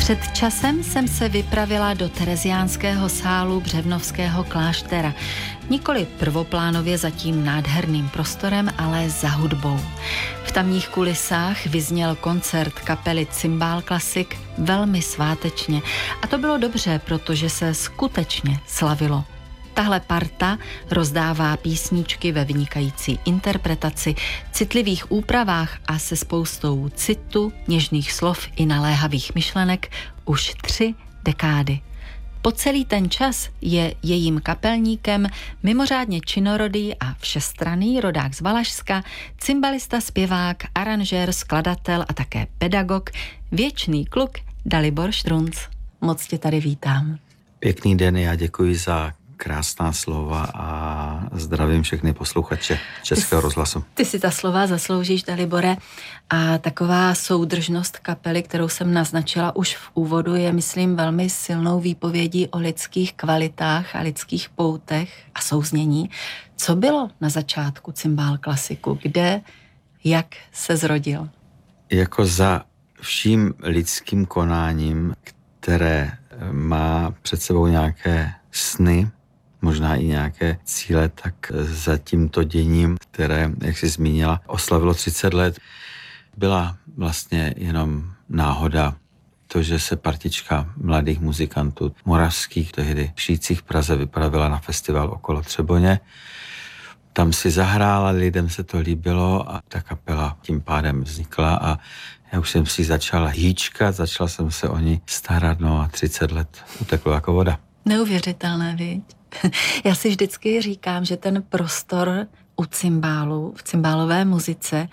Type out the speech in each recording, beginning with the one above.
Před časem jsem se vypravila do tereziánského sálu Břevnovského kláštera. Nikoli prvoplánově za tím nádherným prostorem, ale za hudbou. V tamních kulisách vyzněl koncert kapely Cymbal Classic velmi svátečně. A to bylo dobře, protože se skutečně slavilo. Tahle parta rozdává písničky ve vynikající interpretaci, citlivých úpravách a se spoustou citu, něžných slov i naléhavých myšlenek už 3 dekády. Po celý ten čas je jejím kapelníkem mimořádně činorodý a všestranný rodák z Valašska, cymbalista, zpěvák, aranžér, skladatel a také pedagog, věčný kluk Dalibor Štrunc. Moc tě tady vítám. Pěkný den, já děkuji za krásná slova a zdravím všechny posluchače Českého rozhlasu. Ty si ta slova zasloužíš, Dalibore, a taková soudržnost kapely, kterou jsem naznačila už v úvodu, je, myslím, velmi silnou výpovědí o lidských kvalitách a lidských poutech a souznění. Co bylo na začátku Cymbal Classicu? Kde, jak se zrodil? Jako za vším lidským konáním, které má před sebou nějaké sny, možná i nějaké cíle, tak za tímto děním, které, jak jsi zmínila, oslavilo 30 let, byla vlastně jenom náhoda. To, že se partička mladých muzikantů moravských, tehdy žijících v Praze, vypravila na festival okolo Třeboně. Tam si zahrála, lidem se to líbilo a ta kapela tím pádem vznikla a já už jsem si začal hýčkat, začal jsem se o ní starat, no a 30 let uteklo jako voda. Neuvěřitelné, viď? Já si vždycky říkám, že ten prostor u cymbálu, v cymbálové muzice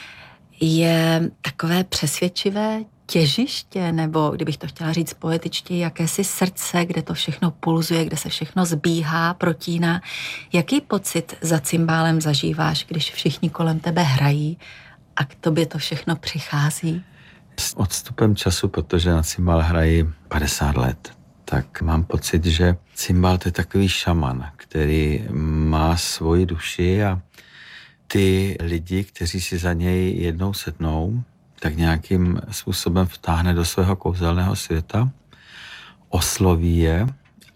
je takové přesvědčivé těžiště, nebo kdybych to chtěla říct poetičtě, jakési srdce, kde to všechno pulzuje, kde se všechno zbíhá, protíná. Jaký pocit za cymbálem zažíváš, když všichni kolem tebe hrají a k tobě to všechno přichází? S odstupem času, protože na cymbál hrají 50 let, tak mám pocit, že cymbál to je takový šaman, který má svoji duši a ty lidi, kteří si za něj jednou sednou, tak nějakým způsobem vtáhne do svého kouzelného světa, osloví je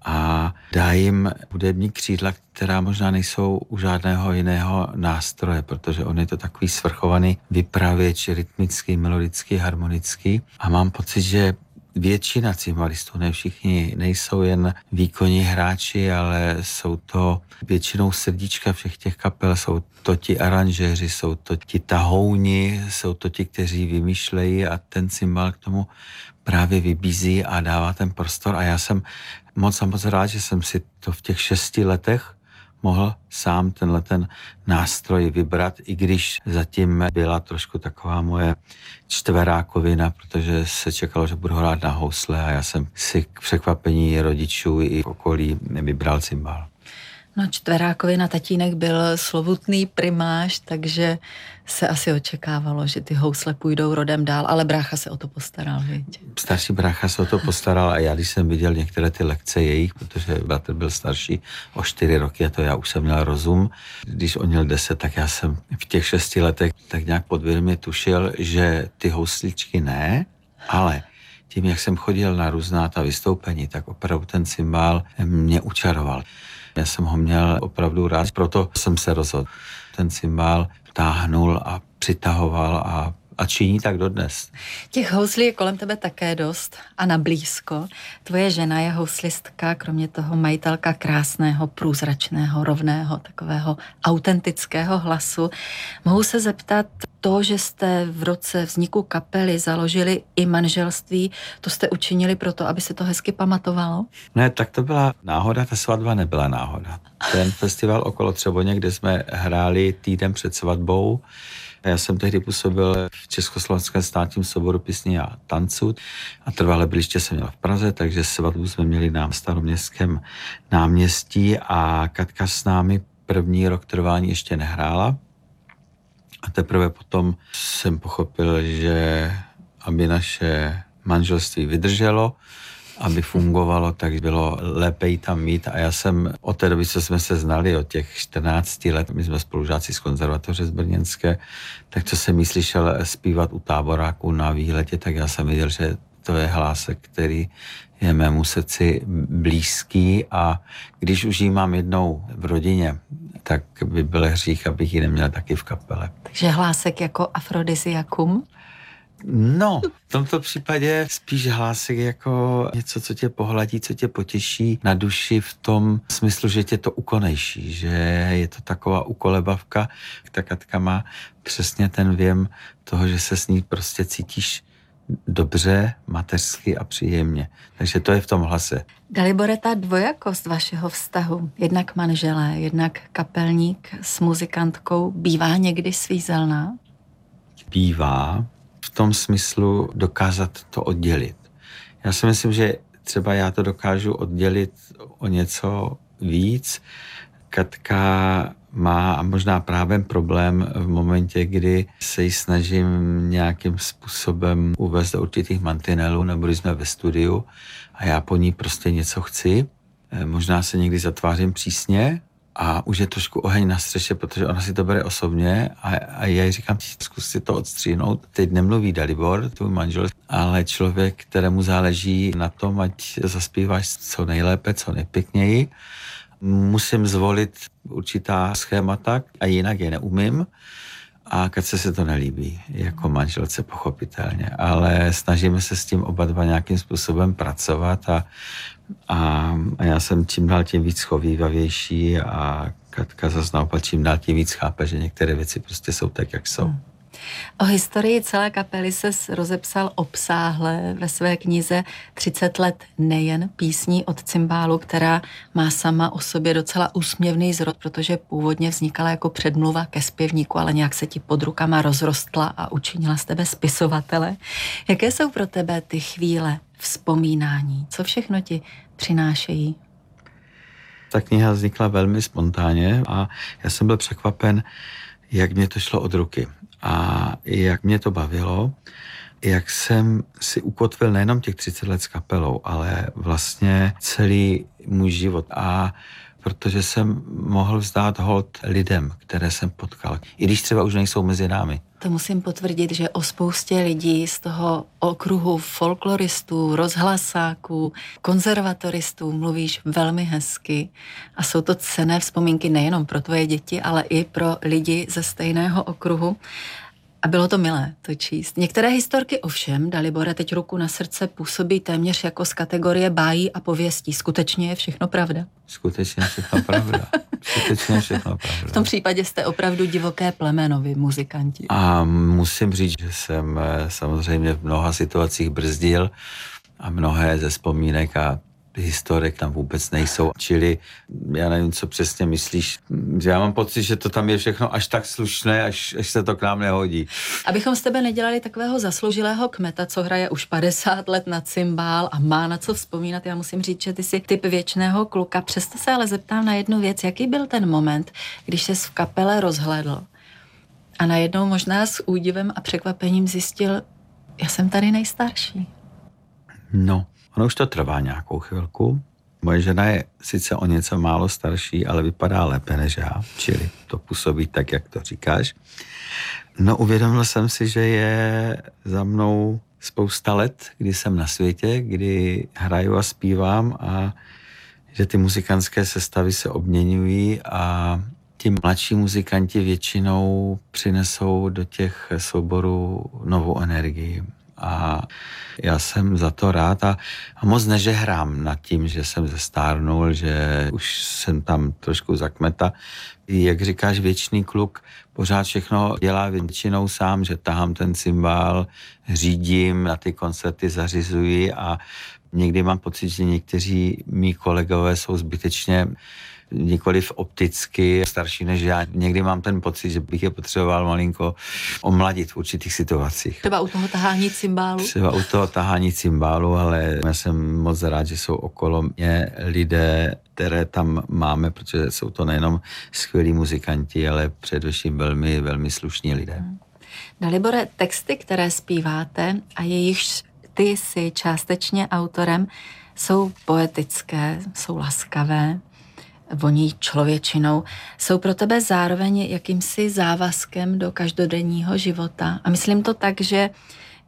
a dá jim hudební křídla, která možná nejsou u žádného jiného nástroje, protože on je to takový svrchovaný vypravěč, rytmický, melodický, harmonický a mám pocit, že většina cymbalistů, ne všichni, nejsou jen výkonní hráči, ale jsou to většinou srdíčka všech těch kapel, jsou to ti aranžéři, jsou to ti tahouni, jsou to ti, kteří vymýšlejí a ten cymbal k tomu právě vybízí a dává ten prostor a já jsem moc rád, že jsem si to v těch 6 letech mohl sám ten nástroj vybrat, i když zatím byla trošku taková moje čtverákovina, protože se čekalo, že budu hrát na housle a já jsem si k překvapení rodičů i v okolí vybral cymbal. No, čtverákovina, tatínek byl slovutný primář, takže se asi očekávalo, že ty housle půjdou rodem dál, ale brácha se o to postaral, viď? Starší brácha se o to postaral a já, když jsem viděl některé ty lekce jejich, protože bratr byl starší o 4 roky a to já už jsem měl rozum. Když on měl 10, tak já jsem v těch 6 letech tak nějak podvědomě tušil, že ty housličky ne, ale tím, jak jsem chodil na různá ta vystoupení, tak opravdu ten cymbál mě učaroval. Já jsem ho měl opravdu rád, proto jsem se rozhodl. Ten cymbál táhnul a přitahoval a činí tak dodnes. Těch houslí je kolem tebe také dost a na blízko. Tvoje žena je houslistka, kromě toho majitelka krásného, průzračného, rovného, takového autentického hlasu. Mohu se zeptat, to, že jste v roce vzniku kapely založili i manželství, to jste učinili proto, aby se to hezky pamatovalo? Ne, tak to byla náhoda, ta svatba nebyla náhoda. Ten festival okolo Třeboně, kde jsme hráli týden před svatbou, já jsem tehdy působil v Československém státním souboru písní a tanců a trvalé bydliště jsem měl v Praze, takže svatbu jsme měli na Staroměstském náměstí a Katka s námi první rok trvání ještě nehrála. A teprve potom jsem pochopil, že aby naše manželství vydrželo, aby fungovalo, tak bylo lépe jí tam mít. A já jsem od té doby, co jsme se znali, od těch 14 let, my jsme spolužáci z konzervatoře z Brněnské, tak co jsem jí slyšel zpívat u táboráku na výletě, tak já jsem viděl, že To je hlásek, který je mému srdci blízký a když už ji mám jednou v rodině, tak by byl hřích, abych ji neměl taky v kapele. Takže hlásek jako afrodiziakum? No, v tomto případě spíš hlásek jako něco, co tě pohladí, co tě potěší na duši v tom smyslu, že tě to ukonejší, že je to taková ukolebavka. Ta Katka má přesně ten věm toho, že se s ní prostě cítíš dobře, mateřsky a příjemně. Takže to je v tom hlase. Dalibore, ta dvojakost vašeho vztahu, jednak manželé, jednak kapelník s muzikantkou, bývá někdy svízelná? Bývá v tom smyslu dokázat to oddělit. Já si myslím, že třeba já to dokážu oddělit o něco víc. Katka má a možná právě problém v momentě, kdy se jí snažím nějakým způsobem uvést do určitých mantinelů, nebo když jsme ve studiu a já po ní prostě něco chci. Možná se někdy zatvářím přísně a už je trošku oheň na střeše, protože ona si to bere osobně a já jí říkám, zkus si to odstříhnout. Teď nemluví Dalibor, tvůj manžel, ale člověk, kterému záleží na tom, ať zaspíváš co nejlépe, co nejpěkněji. Musím zvolit určitá schémata a jinak je neumím a Katce se to nelíbí, jako manželce pochopitelně, ale snažíme se s tím oba dva nějakým způsobem pracovat a já jsem čím dál tím víc chovývavější a Katka zase naopak čím dál tím víc chápe, že některé věci prostě jsou tak, jak jsou. O historii celé kapely se rozepsal obsáhle ve své knize 30 let nejen písní od cymbálu, která má sama o sobě docela úsměvný zrod, protože původně vznikala jako předmluva ke zpěvníku, ale nějak se ti pod rukama rozrostla a učinila z tebe spisovatele. Jaké jsou pro tebe ty chvíle vzpomínání? Co všechno ti přinášejí? Ta kniha vznikla velmi spontánně a já jsem byl překvapen, jak mě to šlo od ruky. A jak mě to bavilo, jak jsem si ukotvil nejenom těch 30 let s kapelou, ale vlastně celý můj život. A protože jsem mohl vzdát hold lidem, které jsem potkal, i když třeba už nejsou mezi námi. To musím potvrdit, že o spoustě lidí z toho okruhu folkloristů, rozhlasáků, konzervatoristů mluvíš velmi hezky a jsou to cenné vzpomínky nejenom pro tvoje děti, ale i pro lidi ze stejného okruhu. A bylo to milé to číst. Některé historky ovšem, Dalibore, teď ruku na srdce, působí téměř jako z kategorie bájí a pověstí. Skutečně je všechno pravda? Skutečně všechno pravda. Skutečně všechno pravda. V tom případě jste opravdu divoké plemeno, vy muzikanti. A musím říct, že jsem samozřejmě v mnoha situacích brzdil a mnohé ze vzpomínek a historik tam vůbec nejsou. Čili já nevím, co přesně myslíš. Já mám pocit, že to tam je všechno až tak slušné, až se to k nám nehodí. Abychom z tebe nedělali takového zasloužilého kmeta, co hraje už 50 let na cymbál a má na co vzpomínat, já musím říct, že ty jsi typ věčného kluka. Přesto se ale zeptám na jednu věc. Jaký byl ten moment, když ses v kapele rozhlédl a najednou možná s údivem a překvapením zjistil, já jsem tady nejstarší? No, ono už to trvá nějakou chvilku. Moje žena je sice o něco málo starší, ale vypadá lépe než já, čili to působí tak, jak to říkáš. No, uvědomil jsem si, že je za mnou spousta let, kdy jsem na světě, kdy hraju a zpívám a že ty muzikantské sestavy se obměňují a ti mladší muzikanti většinou přinesou do těch souborů novou energii. A já jsem za to rád a moc nežehrám nad tím, že jsem zestárnul, že už jsem tam trošku zakmeta. Jak říkáš, věčný kluk pořád všechno dělá většinou sám, že tahám ten cymbál, řídím, na ty koncerty zařizuji a někdy mám pocit, že někteří mý kolegové jsou zbytečně nikoliv opticky starší než já. Někdy mám ten pocit, že bych je potřeboval malinko omladit v určitých situacích. Třeba u toho tahání cymbálu? Třeba u toho tahání cymbálu, ale já jsem moc rád, že jsou okolo mě lidé, které tam máme, protože jsou to nejenom skvělí muzikanti, ale především velmi, velmi slušní lidé. Dalibore, texty, které zpíváte a jejichž ty jsi částečně autorem, jsou poetické, jsou laskavé, voní člověčinou, jsou pro tebe zároveň jakýmsi závazkem do každodenního života. A myslím to tak, že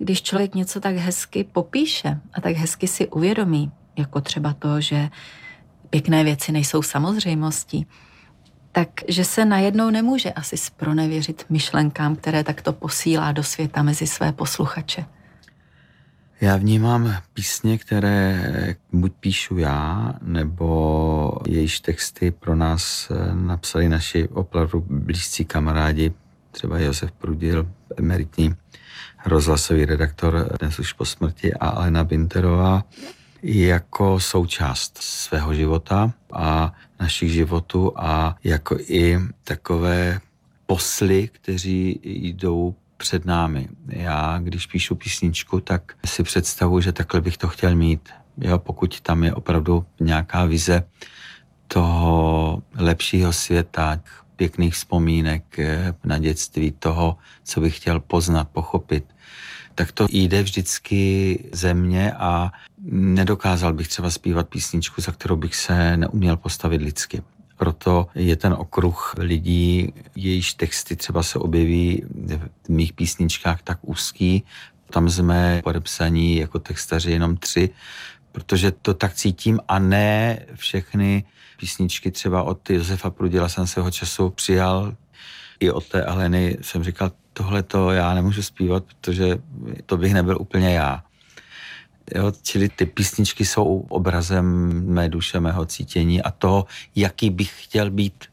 Když člověk něco tak hezky popíše a tak hezky si uvědomí, jako třeba to, že pěkné věci nejsou samozřejmostí, takže se najednou nemůže asi zpronevěřit myšlenkám, které takto posílá do světa mezi své posluchače. Já vnímám písně, které buď píšu já, nebo jejíž texty pro nás napsali naši opravdu blízcí kamarádi, třeba Josef Prudil, emeritní rozhlasový redaktor, dnes už po smrti, a Alena Binterová, jako součást svého života a našich životů a jako i takové posly, kteří jdou před námi. Já, když píšu písničku, tak si představuji, že takhle bych to chtěl mít. Jo, pokud tam je opravdu nějaká vize toho lepšího světa, pěkných vzpomínek na dětství, toho, co bych chtěl poznat, pochopit, tak to jde vždycky ze mě a nedokázal bych třeba zpívat písničku, za kterou bych se neuměl postavit lidsky. Proto je ten okruh lidí, jejíž texty třeba se objeví v mých písničkách tak úzký. Tam jsme podepsaní jako textaři jenom 3, protože to tak cítím a ne všechny písničky třeba od Josefa Prudila jsem svého času přijal. I od té Aleny jsem říkal, tohleto já nemůžu zpívat, protože to bych nebyl úplně já. Jo, čili ty písničky jsou obrazem mé duše, mého cítění a toho, jaký bych chtěl být